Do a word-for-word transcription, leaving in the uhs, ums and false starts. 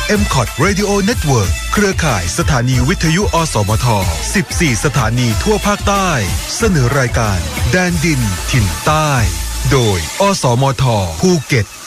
เอ็ม ซี โอ ที Radio Network เครือข่ายสถานีวิทยุอสมทสิบสี่สถานีทั่วภาคใต้เสนอรายการแดนดินถิ่นใต้โดยอสมทภูเก็ต